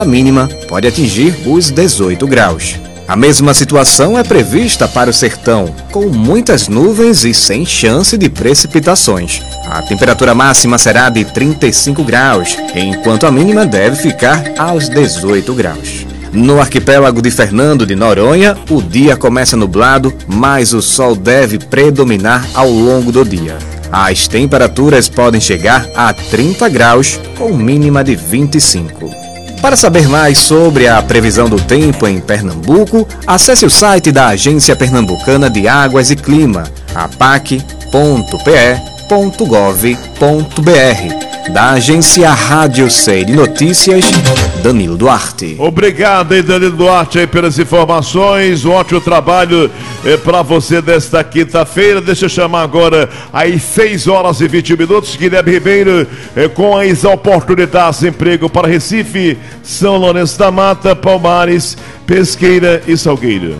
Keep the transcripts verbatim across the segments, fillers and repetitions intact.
A mínima pode atingir os dezoito graus. A mesma situação é prevista para o sertão, com muitas nuvens e sem chance de precipitações. A temperatura máxima será de trinta e cinco graus, enquanto a mínima deve ficar aos dezoito graus. No arquipélago de Fernando de Noronha, o dia começa nublado, mas o sol deve predominar ao longo do dia. As temperaturas podem chegar a trinta graus, com mínima de vinte e cinco. Para saber mais sobre a previsão do tempo em Pernambuco, acesse o site da Agência Pernambucana de Águas e Clima, apac ponto p e ponto gov ponto b r. Da agência Rádio C de Notícias, Danilo Duarte. Obrigado aí, Danilo Duarte, aí, pelas informações. Um ótimo trabalho eh, para você desta quinta-feira. Deixa eu chamar agora aí seis horas e vinte minutos. Guilherme Ribeiro eh, com as oportunidades de emprego para Recife, São Lourenço da Mata, Palmares, Pesqueira e Salgueiro.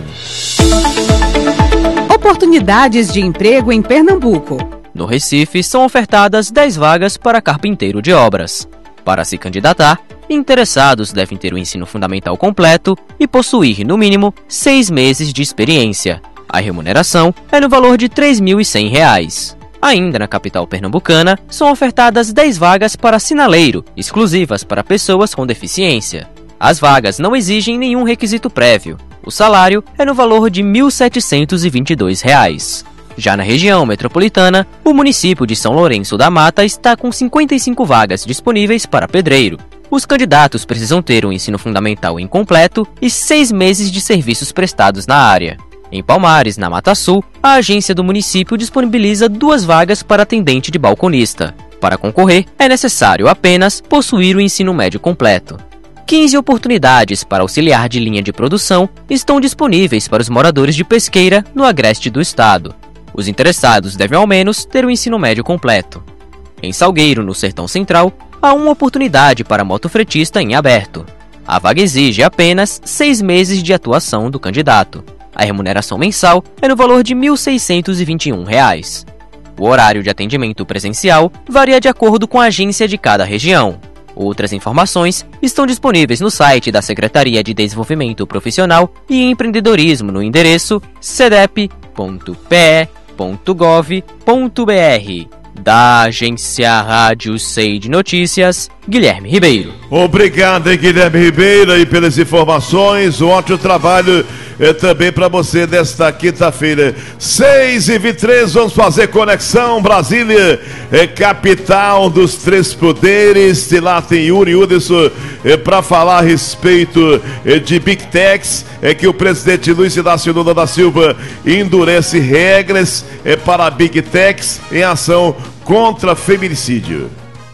Oportunidades de emprego em Pernambuco. No Recife, são ofertadas dez vagas para carpinteiro de obras. Para se candidatar, interessados devem ter o ensino fundamental completo e possuir, no mínimo, seis meses de experiência. A remuneração é no valor de três mil e cem reais. Ainda na capital pernambucana, são ofertadas dez vagas para sinaleiro, exclusivas para pessoas com deficiência. As vagas não exigem nenhum requisito prévio. O salário é no valor de mil setecentos e vinte e dois reais. Já na região metropolitana, o município de São Lourenço da Mata está com cinquenta e cinco vagas disponíveis para pedreiro. Os candidatos precisam ter um ensino fundamental incompleto e seis meses de serviços prestados na área. Em Palmares, na Mata Sul, a agência do município disponibiliza duas vagas para atendente de balconista. Para concorrer, é necessário apenas possuir o ensino médio completo. quinze oportunidades para auxiliar de linha de produção estão disponíveis para os moradores de Pesqueira, no agreste do estado. Os interessados devem ao menos ter o ensino médio completo. Em Salgueiro, no Sertão Central, há uma oportunidade para motofretista em aberto. A vaga exige apenas seis meses de atuação do candidato. A remuneração mensal é no valor de mil seiscentos e vinte e um reais. O horário de atendimento presencial varia de acordo com a agência de cada região. Outras informações estão disponíveis no site da Secretaria de Desenvolvimento Profissional e Empreendedorismo no endereço c d e p ponto p e ponto gov ponto b r. Da agência Rádio C de Notícias, Guilherme Ribeiro. Obrigado, Guilherme Ribeiro, aí pelas informações. Um ótimo trabalho eh, também para você nesta quinta-feira. seis e vinte e três, vamos fazer conexão. Brasília, eh, capital dos três poderes. E lá tem Yuri Uderson eh, para falar a respeito eh, de Big Techs, é que o presidente Luiz Inácio Lula da Silva endurece regras eh, para Big Techs em ação contra feminicídio.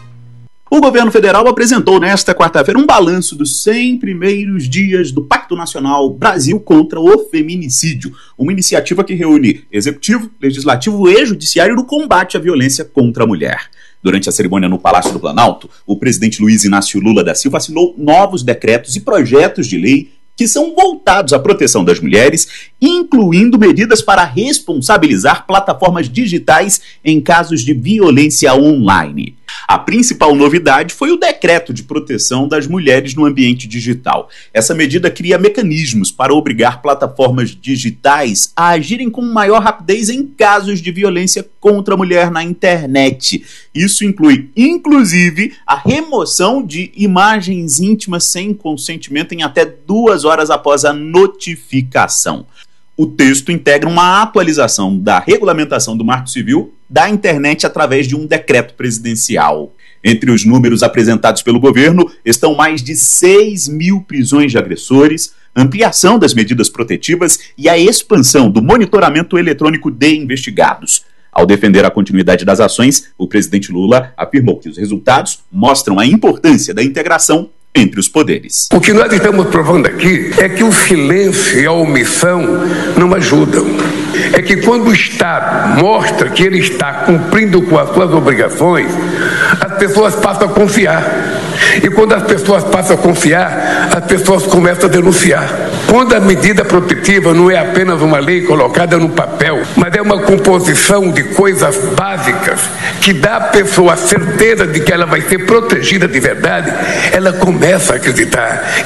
O governo federal apresentou nesta quarta-feira um balanço dos cem primeiros dias do Pacto Nacional Brasil contra o Feminicídio, uma iniciativa que reúne executivo, legislativo e judiciário no combate à violência contra a mulher. Durante a cerimônia no Palácio do Planalto, o presidente Luiz Inácio Lula da Silva assinou novos decretos e projetos de lei que são voltados à proteção das mulheres, incluindo medidas para responsabilizar plataformas digitais em casos de violência online. A principal novidade foi o decreto de proteção das mulheres no ambiente digital. Essa medida cria mecanismos para obrigar plataformas digitais a agirem com maior rapidez em casos de violência contra a mulher na internet. Isso inclui, inclusive, a remoção de imagens íntimas sem consentimento em até duas horas após a notificação. O texto integra uma atualização da regulamentação do Marco Civil da internet através de um decreto presidencial. Entre os números apresentados pelo governo estão mais de seis mil prisões de agressores, ampliação das medidas protetivas e a expansão do monitoramento eletrônico de investigados. Ao defender a continuidade das ações, o presidente Lula afirmou que os resultados mostram a importância da integração entre os poderes. O que nós estamos provando aqui é que o silêncio e a omissão não ajudam. É que quando o Estado mostra que ele está cumprindo com as suas obrigações, as pessoas passam a confiar. E quando as pessoas passam a confiar, as pessoas começam a denunciar. Quando a medida protetiva não é apenas uma lei colocada no papel, mas é uma composição de coisas básicas que dá à pessoa a certeza de que ela vai ser protegida de verdade, ela começa a acreditar